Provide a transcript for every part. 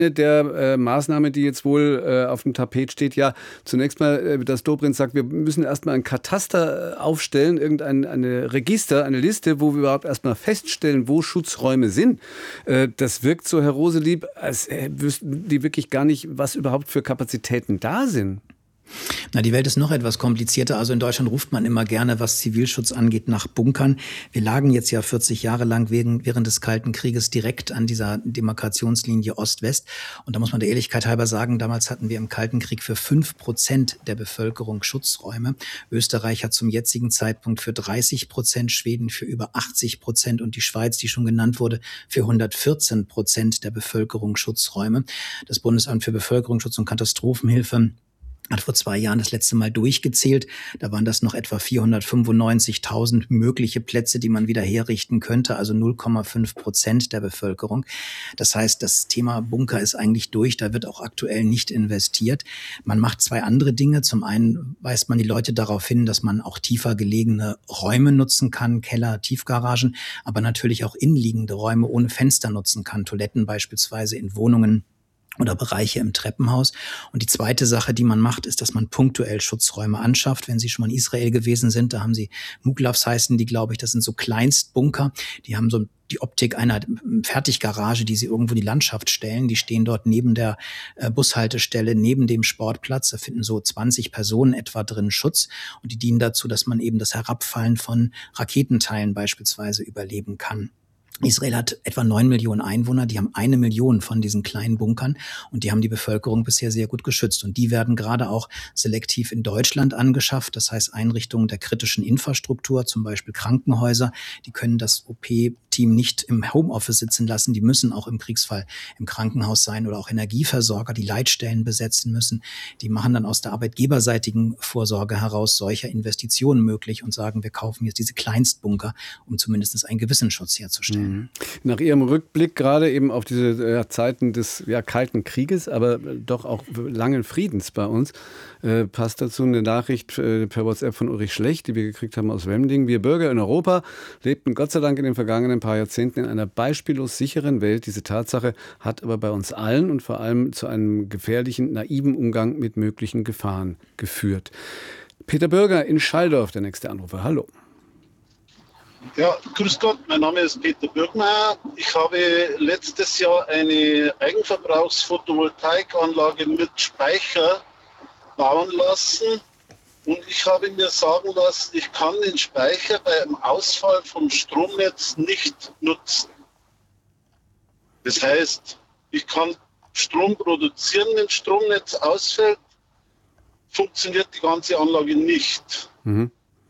der Maßnahme, die jetzt wohl auf dem Tapet steht, ja zunächst mal, dass Dobrindt sagt, wir müssen erstmal ein Kataster aufstellen, eine Register, eine Liste, wo wir überhaupt erstmal feststellen, wo Schutzräume sind. Das wirkt so, Herr Roselieb, als wüssten die wirklich gar nicht, was überhaupt für Kapazitäten da sind. Na, die Welt ist noch etwas komplizierter. Also in Deutschland ruft man immer gerne, was Zivilschutz angeht, nach Bunkern. Wir lagen jetzt ja 40 Jahre lang während des Kalten Krieges direkt an dieser Demarkationslinie Ost-West. Und da muss man der Ehrlichkeit halber sagen, damals hatten wir im Kalten Krieg für 5% der Bevölkerung Schutzräume. Österreich hat zum jetzigen Zeitpunkt für 30%, Schweden für über 80% und die Schweiz, die schon genannt wurde, für 114% der Bevölkerung Schutzräume. Das Bundesamt für Bevölkerungsschutz und Katastrophenhilfe hat vor 2 Jahren das letzte Mal durchgezählt. Da waren das noch etwa 495.000 mögliche Plätze, die man wieder herrichten könnte, also 0,5% der Bevölkerung. Das heißt, das Thema Bunker ist eigentlich durch, da wird auch aktuell nicht investiert. Man macht 2 andere Dinge. Zum einen weist man die Leute darauf hin, dass man auch tiefer gelegene Räume nutzen kann, Keller, Tiefgaragen, aber natürlich auch innenliegende Räume ohne Fenster nutzen kann, Toiletten beispielsweise in Wohnungen oder Bereiche im Treppenhaus. Und die zweite Sache, die man macht, ist, dass man punktuell Schutzräume anschafft. Wenn Sie schon mal in Israel gewesen sind, da haben Sie Muglavs heißen die, glaube ich, das sind so Kleinstbunker. Die haben so die Optik einer Fertiggarage, die Sie irgendwo in die Landschaft stellen. Die stehen dort neben der Bushaltestelle, neben dem Sportplatz. Da finden so 20 Personen etwa drin Schutz. Und die dienen dazu, dass man eben das Herabfallen von Raketenteilen beispielsweise überleben kann. Israel hat etwa 9 Millionen Einwohner, die haben 1 Million von diesen kleinen Bunkern und die haben die Bevölkerung bisher sehr gut geschützt. Und die werden gerade auch selektiv in Deutschland angeschafft, das heißt Einrichtungen der kritischen Infrastruktur, zum Beispiel Krankenhäuser, die können das OP-Team nicht im Homeoffice sitzen lassen, die müssen auch im Kriegsfall im Krankenhaus sein oder auch Energieversorger, die Leitstellen besetzen müssen. Die machen dann aus der arbeitgeberseitigen Vorsorge heraus solcher Investitionen möglich und sagen, wir kaufen jetzt diese Kleinstbunker, um zumindest einen gewissen Schutz herzustellen. Nach Ihrem Rückblick gerade eben auf diese Zeiten des Kalten Krieges, aber doch auch langen Friedens bei uns, passt dazu eine Nachricht per WhatsApp von Ulrich Schlecht, die wir gekriegt haben aus Wemding. Wir Bürger in Europa lebten Gott sei Dank in den vergangenen paar Jahrzehnten in einer beispiellos sicheren Welt. Diese Tatsache hat aber bei uns allen und vor allem zu einem gefährlichen, naiven Umgang mit möglichen Gefahren geführt. Peter Bürger in Schalldorf, der nächste Anrufer. Hallo. Ja, grüß Gott, mein Name ist Peter Bürgmeier. Ich habe letztes Jahr eine Eigenverbrauchs-Photovoltaikanlage mit Speicher bauen lassen und ich habe mir sagen lassen, ich kann den Speicher beim Ausfall vom Stromnetz nicht nutzen. Das heißt, ich kann Strom produzieren, wenn das Stromnetz ausfällt, funktioniert die ganze Anlage nicht. Mhm.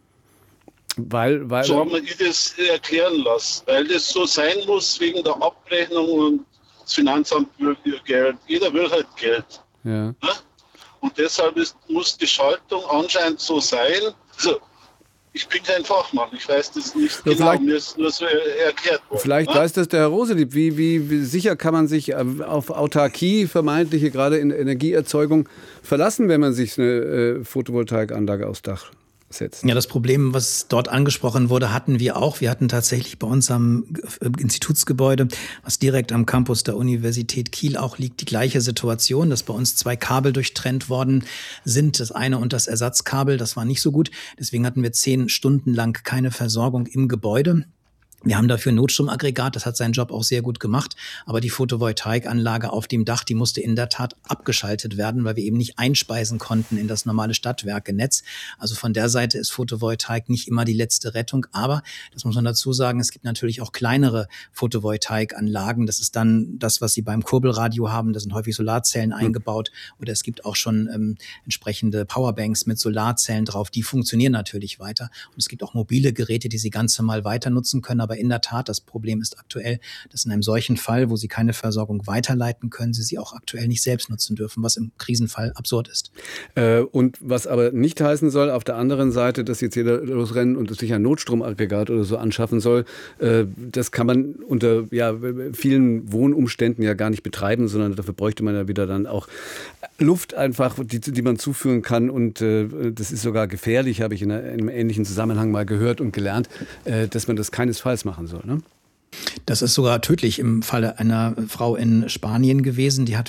Weil so haben wir das erklären lassen, weil das so sein muss wegen der Abrechnung und das Finanzamt will Geld. Jeder will halt Geld. Ja. Ne? Und deshalb muss die Schaltung anscheinend so sein. Also, ich bin kein Fachmann, ich weiß das nicht genau, mir ist nur so erklärt worden. Vielleicht weiß das der Herr Roselieb. Wie sicher kann man sich auf Autarkie, vermeintliche gerade in Energieerzeugung, verlassen, wenn man sich eine Photovoltaikanlage aufs Dach setzt? Ja, das Problem, was dort angesprochen wurde, hatten wir auch. Wir hatten tatsächlich bei uns am Institutsgebäude, was direkt am Campus der Universität Kiel auch liegt, die gleiche Situation, dass bei uns 2 Kabel durchtrennt worden sind. Das eine und das Ersatzkabel, das war nicht so gut. Deswegen hatten wir 10 Stunden lang keine Versorgung im Gebäude. Wir haben dafür ein Notstromaggregat, das hat seinen Job auch sehr gut gemacht, aber die Photovoltaikanlage auf dem Dach, die musste in der Tat abgeschaltet werden, weil wir eben nicht einspeisen konnten in das normale Stadtwerkenetz. Also von der Seite ist Photovoltaik nicht immer die letzte Rettung, aber, das muss man dazu sagen, es gibt natürlich auch kleinere Photovoltaikanlagen. Das ist dann das, was Sie beim Kurbelradio haben, da sind häufig Solarzellen eingebaut oder es gibt auch schon entsprechende Powerbanks mit Solarzellen drauf, die funktionieren natürlich weiter. Und es gibt auch mobile Geräte, die Sie ganz normal weiter nutzen können, aber in der Tat, das Problem ist aktuell, dass in einem solchen Fall, wo Sie keine Versorgung weiterleiten können, Sie auch aktuell nicht selbst nutzen dürfen, was im Krisenfall absurd ist. Und was aber nicht heißen soll, auf der anderen Seite, dass jetzt jeder losrennen und sich ein Notstromaggregat oder so anschaffen soll, das kann man unter vielen Wohnumständen ja gar nicht betreiben, sondern dafür bräuchte man ja wieder dann auch Luft einfach, die man zuführen kann. Und das ist sogar gefährlich, habe ich in einem ähnlichen Zusammenhang mal gehört und gelernt, dass man das keinesfalls machen soll, ne? Das ist sogar tödlich im Falle einer Frau in Spanien gewesen. Die hat